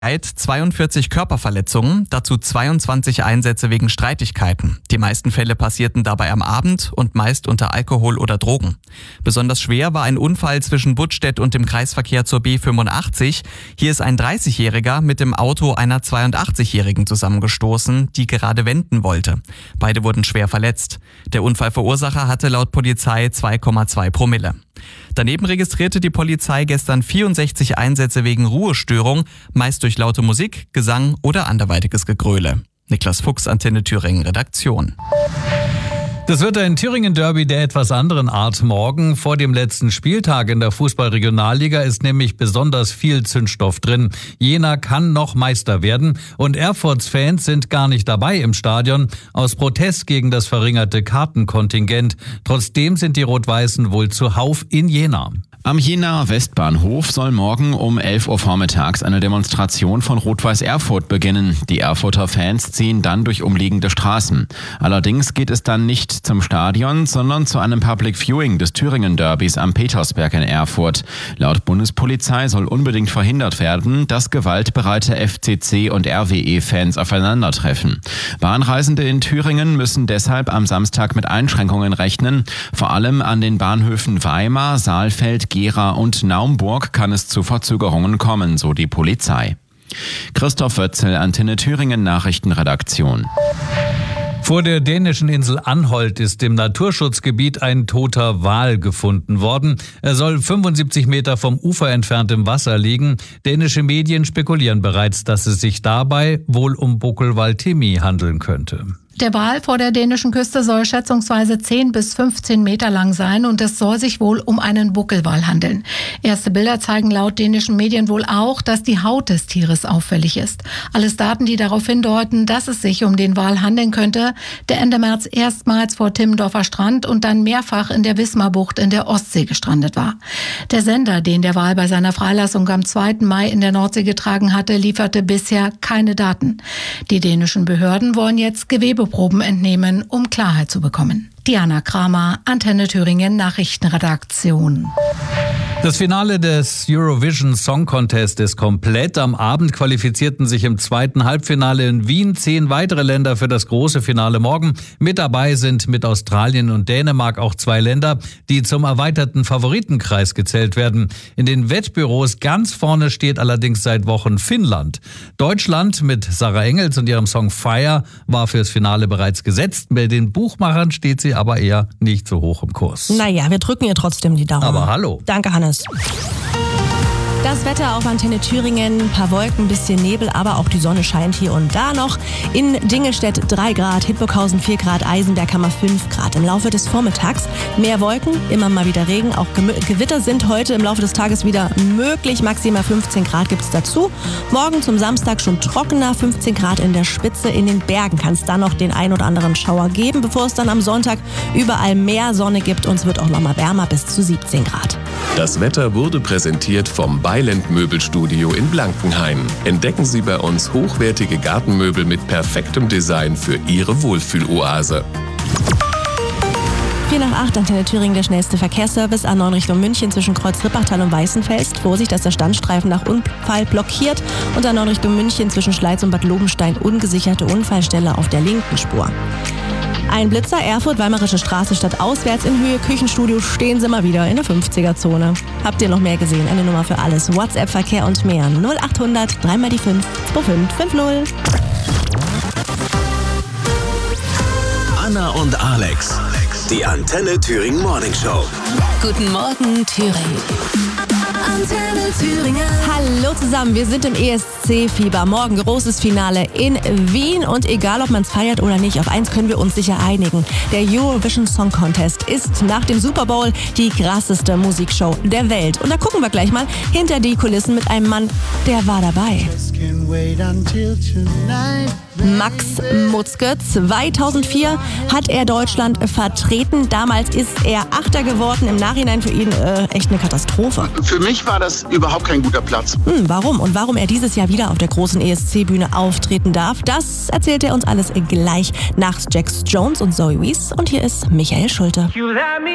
42 Körperverletzungen, dazu 22 Einsätze wegen Streitigkeiten. Die meisten Fälle passierten dabei am Abend und meist unter Alkohol oder Drogen. Besonders schwer war ein Unfall zwischen Buttstedt und dem Kreisverkehr zur B85. Hier ist ein 30-Jähriger mit dem Auto einer 82-Jährigen zusammengestoßen, die gerade wenden wollte. Beide wurden schwer verletzt. Der Unfallverursacher hatte laut Polizei 2,2 Promille. Daneben registrierte die Polizei gestern 64 Einsätze wegen Ruhestörung, meist durch laute Musik, Gesang oder anderweitiges Gegröle. Niklas Fuchs, Antenne Thüringen, Redaktion. Das wird ein Thüringen-Derby der etwas anderen Art morgen. Vor dem letzten Spieltag in der Fußball-Regionalliga ist nämlich besonders viel Zündstoff drin. Jena kann noch Meister werden und Erfurts Fans sind gar nicht dabei im Stadion aus Protest gegen das verringerte Kartenkontingent. Trotzdem sind die Rot-Weißen wohl zuhauf in Jena. Am Jenaer Westbahnhof soll morgen um 11 Uhr vormittags eine Demonstration von Rot-Weiß Erfurt beginnen. Die Erfurter Fans ziehen dann durch umliegende Straßen. Allerdings geht es dann nicht zum Stadion, sondern zu einem Public Viewing des Thüringen-Derbys am Petersberg in Erfurt. Laut Bundespolizei soll unbedingt verhindert werden, dass gewaltbereite FCC- und RWE-Fans aufeinandertreffen. Bahnreisende in Thüringen müssen deshalb am Samstag mit Einschränkungen rechnen. Vor allem an den Bahnhöfen Weimar, Saalfeld, Gera und Naumburg kann es zu Verzögerungen kommen, so die Polizei. Christoph Wötzel, Antenne Thüringen Nachrichtenredaktion. Vor der dänischen Insel Anholt ist im Naturschutzgebiet ein toter Wal gefunden worden. Er soll 75 Meter vom Ufer entfernt im Wasser liegen. Dänische Medien spekulieren bereits, dass es sich dabei wohl um Buckelwal Timmy handeln könnte. Der Wal vor der dänischen Küste soll schätzungsweise 10 bis 15 Meter lang sein und es soll sich wohl um einen Buckelwal handeln. Erste Bilder zeigen laut dänischen Medien wohl auch, dass die Haut des Tieres auffällig ist. Alles Daten, die darauf hindeuten, dass es sich um den Wal handeln könnte, der Ende März erstmals vor Timmendorfer Strand und dann mehrfach in der Wismarbucht in der Ostsee gestrandet war. Der Sender, den der Wal bei seiner Freilassung am 2. Mai in der Nordsee getragen hatte, lieferte bisher keine Daten. Die dänischen Behörden wollen jetzt Gewebeproben entnehmen, um Klarheit zu bekommen. Diana Kramer, Antenne Thüringen Nachrichtenredaktion. Das Finale des Eurovision Song Contest ist komplett. Am Abend qualifizierten sich im zweiten Halbfinale in Wien 10 weitere Länder für das große Finale morgen. Mit dabei sind mit Australien und Dänemark auch 2 Länder, die zum erweiterten Favoritenkreis gezählt werden. In den Wettbüros ganz vorne steht allerdings seit Wochen Finnland. Deutschland mit Sarah Engels und ihrem Song Fire war fürs Finale bereits gesetzt. Bei den Buchmachern steht sie aber eher nicht so hoch im Kurs. Naja, wir drücken ihr trotzdem die Daumen. Aber hallo. Danke, Hannes. Das Wetter auf Antenne Thüringen, ein paar Wolken, bisschen Nebel, aber auch die Sonne scheint hier und da noch. In Dingelstedt 3 Grad, Hildburghausen 4 Grad, Eisenberg haben wir 5 Grad. Im Laufe des Vormittags mehr Wolken, immer mal wieder Regen. Auch Gewitter sind heute im Laufe des Tages wieder möglich. Maximal 15 Grad gibt es dazu. Morgen zum Samstag schon trockener, 15 Grad in der Spitze. In den Bergen kann es dann noch den ein oder anderen Schauer geben, bevor es dann am Sonntag überall mehr Sonne gibt. Und es wird auch noch mal wärmer bis zu 17 Grad. Das Wetter wurde präsentiert vom Beiland Möbelstudio in Blankenheim. Entdecken Sie bei uns hochwertige Gartenmöbel mit perfektem Design für Ihre Wohlfühloase. 7:45, Antenne Thüringen, der schnellste Verkehrsservice. A9 Richtung München zwischen Kreuz Rippachtal und Weißenfels. Vorsicht, dass der Standstreifen nach Unfall blockiert. Und A9 Richtung München zwischen Schleiz und Bad Lobenstein ungesicherte Unfallstelle auf der linken Spur. Ein Blitzer, Erfurt, Weimarische Straße statt auswärts in Höhe Küchenstudio, stehen Sie mal wieder in der 50er-Zone. Habt ihr noch mehr gesehen? Eine Nummer für alles. WhatsApp, Verkehr und mehr. 0800 3 mal die 5 2550. Anna und Alex, die Antenne Thüringen Morning Show. Guten Morgen, Thüringen. Antenne Thüringen. Hallo zusammen, wir sind im ESC-Fieber. Morgen großes Finale in Wien und egal, ob man es feiert oder nicht, auf eins können wir uns sicher einigen. Der Eurovision Song Contest ist nach dem Super Bowl die krasseste Musikshow der Welt. Und da gucken wir gleich mal hinter die Kulissen mit einem Mann, der war dabei. Max Mutzke. 2004 hat er Deutschland vertreten. Damals ist er Achter geworden. Im Nachhinein für ihn echt eine Katastrophe. Für mich war das überhaupt kein guter Platz. Warum? Und warum er dieses Jahr wieder auf der großen ESC-Bühne auftreten darf, das erzählt er uns alles gleich nach Jax Jones und Zoe Wees. Und hier ist Michael Schulte.